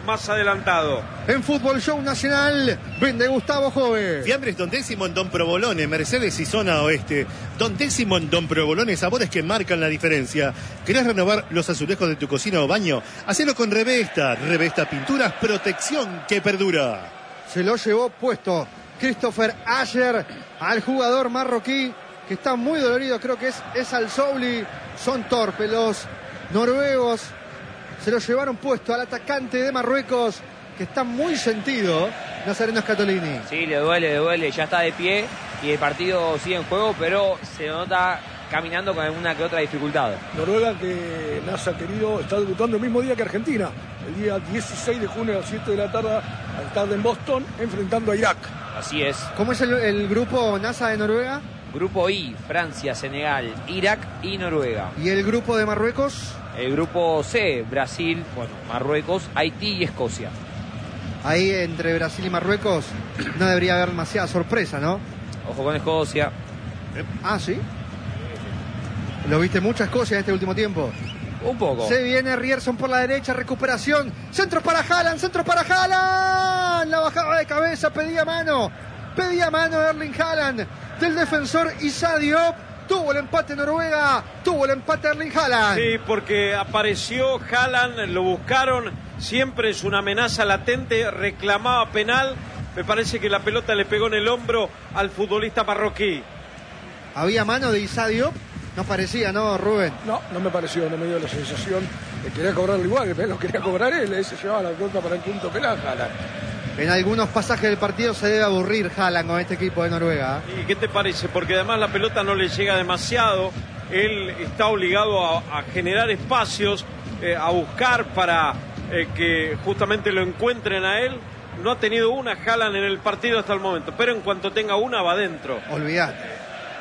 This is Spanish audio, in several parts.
más adelantado. En Fútbol Show Nacional, vende Gustavo Jove. Fiambres Don Décimo en Don Provolone, Mercedes y Zona Oeste. Don Décimo en Don Provolone, sabores que marcan la diferencia. ¿Querés renovar los azulejos de tu cocina o baño? Hacelo con Revesta. Revesta Pinturas, protección que perdura. Se lo llevó puesto Christopher Ayer al jugador marroquí, que está muy dolorido, creo que es Al Souli. Son torpes los noruegos. Se lo llevaron puesto al atacante de Marruecos, que está muy sentido, Nazareno Scatolini. Sí, le duele, ya está de pie y el partido sigue en juego, pero se nota caminando con alguna que otra dificultad. Noruega, que Nasa querido, está debutando el mismo día que Argentina, el día 16 de junio a las 7 de la tarde en Boston, enfrentando a Irak. Así es. ¿Cómo es el grupo NASA de Noruega? Grupo I, Francia, Senegal, Irak y Noruega. ¿Y el grupo de Marruecos? El grupo C, Brasil, Marruecos, Haití y Escocia. Ahí entre Brasil y Marruecos no debería haber demasiada sorpresa, ¿no? Ojo con Escocia. Ah, ¿sí? ¿Lo viste mucha Escocia en este último tiempo? Un poco. Se viene Ryerson por la derecha, recuperación. Centro para Haaland. La bajada de cabeza, pedía mano Erling Haaland del defensor Issa Diop. Tuvo el empate Noruega, tuvo el empate Erling Haaland. Sí, porque apareció Haaland, lo buscaron, siempre es una amenaza latente, reclamaba penal. Me parece que la pelota le pegó en el hombro al futbolista marroquí. ¿Había mano de Issa Diop? No parecía, ¿no, Rubén? No me pareció, no me dio la sensación. Quería cobrarlo igual, lo quería cobrar él, se llevaba la pelota para el punto penal, Haaland. En algunos pasajes del partido se debe aburrir Haaland con este equipo de Noruega. ¿Y qué te parece? Porque además la pelota no le llega demasiado. Él está obligado a generar espacios, a buscar para que justamente lo encuentren a él. No ha tenido una Haaland en el partido hasta el momento, pero en cuanto tenga una va adentro. Olvídate.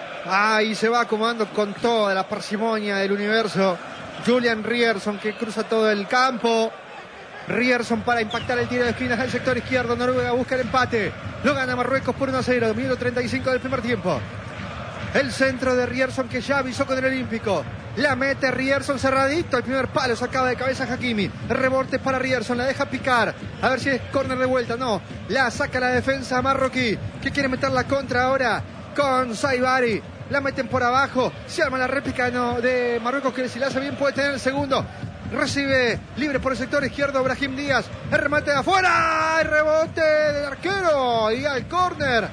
Y se va acomodando con toda la parsimonia del universo Julian Ryerson, que cruza todo el campo. Ryerson para impactar el tiro de esquinas al sector izquierdo. Noruega busca el empate. Lo gana Marruecos por 1-0. Minuto 35 del primer tiempo. El centro de Ryerson, que ya avisó con el Olímpico. La mete Ryerson cerradito. El primer palo sacado de cabeza Hakimi. Rebote para Ryerson. La deja picar. A ver si es córner de vuelta. No. La saca la defensa marroquí, que quiere meter la contra ahora con Saibari. La meten por abajo. Se arma la réplica de Marruecos, que si la hace bien puede tener el segundo. Recibe libre por el sector izquierdo Brahim Díaz. El remate de afuera. El rebote del arquero. Y al córner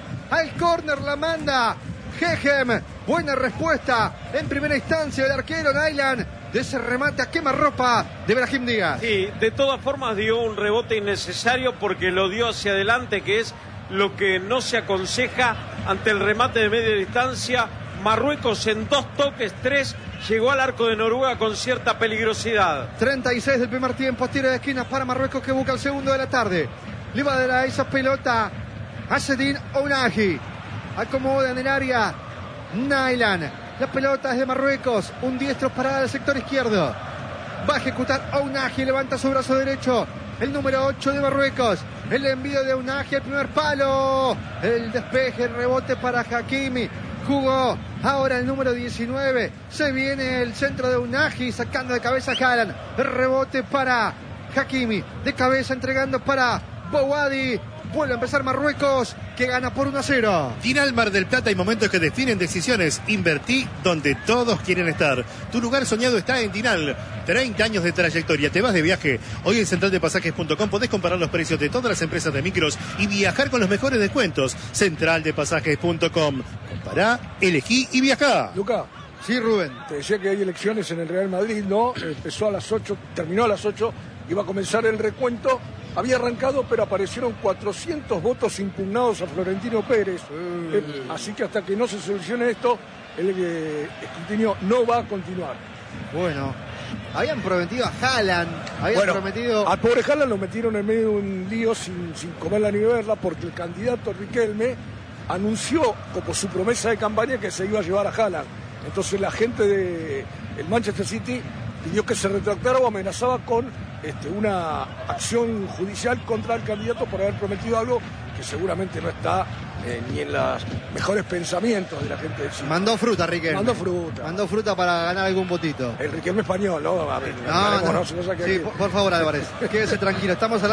la manda Gehem. Buena respuesta en primera instancia del arquero Nayland de ese remate a quemarropa de Brahim Díaz. Sí, de todas formas dio un rebote innecesario porque lo dio hacia adelante, que es lo que no se aconseja ante el remate de media distancia. Marruecos en 2 toques, 3, llegó al arco de Noruega con cierta peligrosidad. 36 del primer tiempo, tiro de esquinas para Marruecos, que busca el segundo de la tarde. Le va a dar a esa pelota a Sedin Ounahi. Acomoda en el área Nayland. La pelota es de Marruecos, un diestro parada del sector izquierdo. Va a ejecutar Ounahi, levanta su brazo derecho. El número 8 de Marruecos. El envío de Ounahi, el primer palo. El despeje, el rebote para Hakimi. Jugó ahora el número 19. Se viene el centro de Ounahi, sacando de cabeza a Haaland. El rebote para Hakimi. De cabeza entregando para Bouhaddi. Vuelve a empezar Marruecos, que gana por 1-0. Tinal Mar del Plata, hay momentos que definen decisiones. Invertí donde todos quieren estar. Tu lugar soñado está en Tinal. 30 años de trayectoria. Te vas de viaje. Hoy en centraldepasajes.com podés comparar los precios de todas las empresas de micros y viajar con los mejores descuentos. Centraldepasajes.com. Compará, elegí y viajá. Luca. Sí, Rubén. Te decía que hay elecciones en el Real Madrid, ¿no? Empezó a las 8, terminó a las 8, iba a comenzar el recuento. Había arrancado, pero aparecieron 400 votos impugnados a Florentino Pérez. Así que hasta que no se solucione esto, el escrutinio no va a continuar. Bueno, habían prometido a Haaland, prometido... Al pobre Haaland lo metieron en medio de un lío sin comerla ni beberla, porque el candidato Riquelme anunció como su promesa de campaña que se iba a llevar a Haaland. Entonces la gente del Manchester City pidió que se retractara o amenazaba con una acción judicial contra el candidato por haber prometido algo que seguramente no está ni en los mejores pensamientos de la gente del City. Mandó fruta, Riquelme. Mandó fruta para ganar algún votito. El Riquelme español, ¿no? Sí, por favor, Álvarez, quédese tranquilo. Estamos